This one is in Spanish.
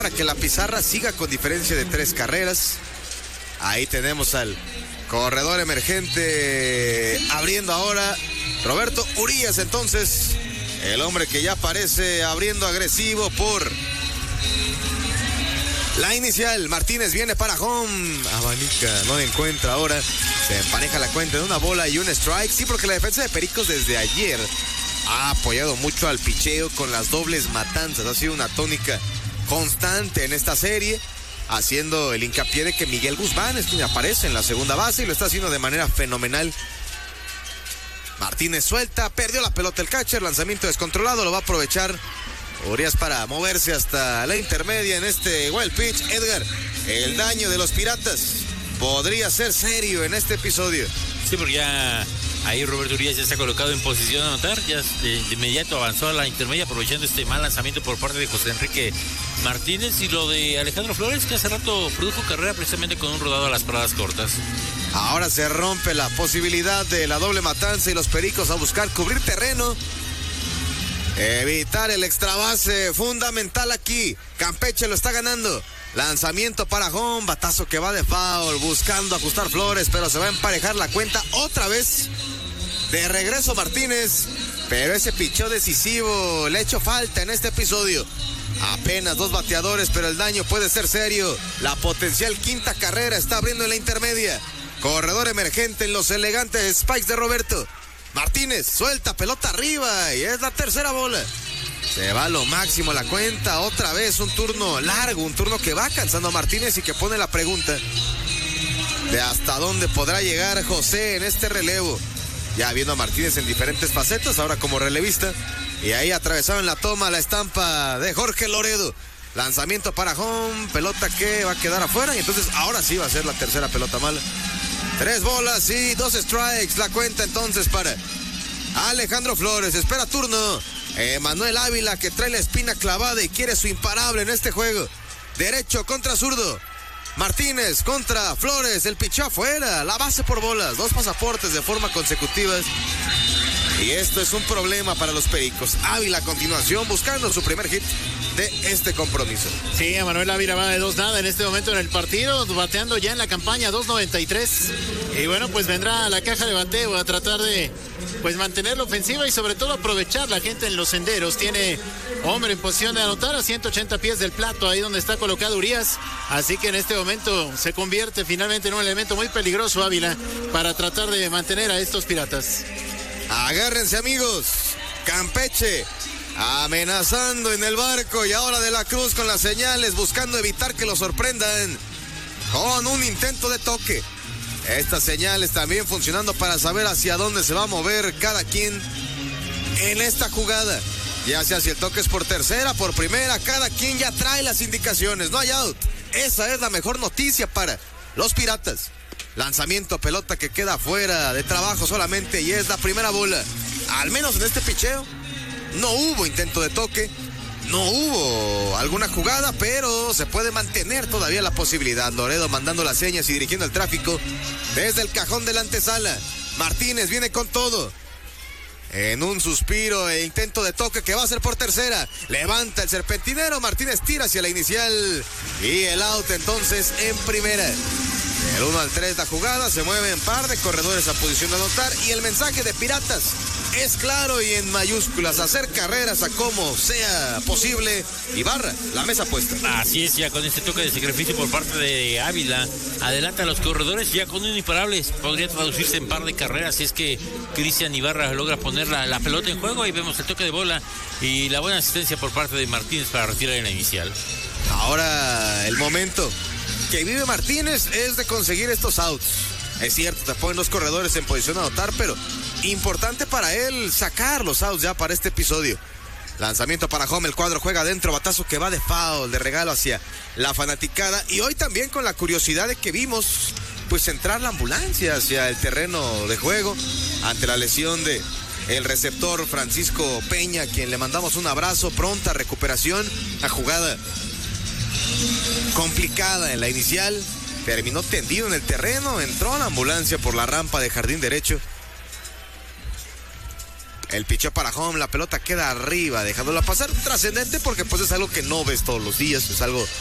para que la pizarra siga con diferencia de 3 carreras. Ahí tenemos al corredor emergente abriendo ahora Roberto Urias, entonces el hombre que ya aparece abriendo agresivo por la inicial. Martínez viene para home, abanica, no encuentra ahora, se empareja la cuenta de una bola y un strike. Sí, porque la defensa de Pericos desde ayer ha apoyado mucho al picheo con las dobles matanzas, ha sido una tónica constante en esta serie, haciendo el hincapié de que Miguel Guzmán es quien aparece en la segunda base y lo está haciendo de manera fenomenal. Martínez suelta, perdió la pelota el catcher, lanzamiento descontrolado, lo va a aprovechar Urias para moverse hasta la intermedia en este wild pitch. Edgar, el daño de los Piratas podría ser serio en este episodio. Sí, porque ya ahí Roberto Urias ya está colocado en posición de anotar, ya de inmediato avanzó a la intermedia aprovechando este mal lanzamiento por parte de José Enrique Martínez, y lo de Alejandro Flores, que hace rato produjo carrera precisamente con un rodado a las paradas cortas. Ahora se rompe la posibilidad de la doble matanza y los Pericos a buscar cubrir terreno, evitar el extra base fundamental aquí. Campeche lo está ganando. Lanzamiento para home, batazo que va de foul, buscando ajustar Flores, pero se va a emparejar la cuenta otra vez. De regreso Martínez, pero ese picheo decisivo le ha hecho falta en este episodio. Apenas 2 bateadores, pero el daño puede ser serio. La potencial quinta carrera está abriendo en la intermedia. Corredor emergente en los elegantes spikes de Roberto. Martínez suelta, pelota arriba y es la tercera bola. Se va a lo máximo la cuenta, otra vez un turno largo, un turno que va cansando a Martínez y que pone la pregunta de hasta dónde podrá llegar José en este relevo. Ya viendo a Martínez en diferentes facetas, ahora como relevista, y ahí atravesado en la toma la estampa de Jorge Loredo. Lanzamiento para home, pelota que va a quedar afuera, y entonces ahora sí va a ser la tercera pelota mala. 3 bolas y 2 strikes, la cuenta entonces para Alejandro Flores. Espera turno Manuel Ávila, que trae la espina clavada y quiere su imparable en este juego. Derecho contra zurdo. Martínez contra Flores, el pichó afuera, la base por bolas, 2 pasaportes de forma consecutiva. Y esto es un problema para los Pericos. Ávila a continuación buscando su primer hit de este compromiso. Sí, a Manuel Ávila va de 2-0 en este momento en el partido, bateando ya en la campaña 2.93. Y bueno, pues vendrá a la caja de bateo a tratar de pues mantener la ofensiva y sobre todo aprovechar la gente en los senderos. Tiene hombre en posición de anotar a 180 pies del plato, ahí donde está colocado Urias. Así que en este momento se convierte finalmente en un elemento muy peligroso Ávila para tratar de mantener a estos Piratas. Agárrense, amigos. Campeche amenazando en el barco, y ahora De la Cruz con las señales buscando evitar que lo sorprendan con un intento de toque. Estas señales también funcionando para saber hacia dónde se va a mover cada quien en esta jugada. Ya sea si el toque es por tercera, por primera, cada quien ya trae las indicaciones. No hay out. Esa es la mejor noticia para los Piratas. Lanzamiento, pelota que queda fuera de trabajo solamente, y es la primera bola. Al menos en este picheo no hubo intento de toque, no hubo alguna jugada, pero se puede mantener todavía la posibilidad. Loredo mandando las señas y dirigiendo el tráfico desde el cajón de la antesala. Martínez viene con todo. En un suspiro e intento de toque que va a ser por tercera. Levanta el serpentinero, Martínez tira hacia la inicial y el out entonces en primera. Del 1-3 la jugada, se mueven par de corredores a posición de anotar, y el mensaje de Piratas es claro y en mayúsculas: hacer carreras a como sea posible, y barra la mesa puesta. Así es, ya con este toque de sacrificio por parte de Ávila, adelanta a los corredores, ya con un imparable podría traducirse en par de carreras si es que Cristian Ibarra logra poner la pelota en juego. Ahí vemos el toque de bola y la buena asistencia por parte de Martínez para retirar en la inicial. Ahora el momento que vive Martínez es de conseguir estos outs. Es cierto, te ponen los corredores en posición de anotar, pero importante para él sacar los outs ya para este episodio. Lanzamiento para home, el cuadro juega adentro, batazo que va de foul, de regalo hacia la fanaticada. Y hoy también con la curiosidad de que vimos pues entrar la ambulancia hacia el terreno de juego ante la lesión de el receptor Francisco Peña, a quien le mandamos un abrazo, pronta recuperación. La jugada complicada en la inicial, terminó tendido en el terreno, entró a la ambulancia por la rampa de jardín derecho. El picheo para home, la pelota queda arriba, dejándola pasar. Trascendente porque pues es algo que no ves todos los días, es algo